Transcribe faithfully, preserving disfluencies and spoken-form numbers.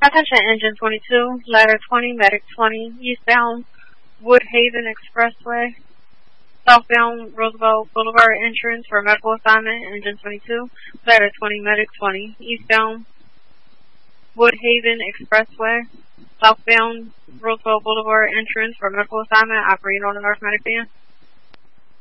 Attention Engine twenty-two, Ladder twenty, Medic twenty, eastbound Woodhaven Expressway, southbound Roosevelt Boulevard entrance for medical assignment. Engine twenty-two, Ladder twenty, Medic twenty, eastbound Woodhaven Expressway, southbound Roosevelt Boulevard entrance for medical assignment. Operating on the North Medic van.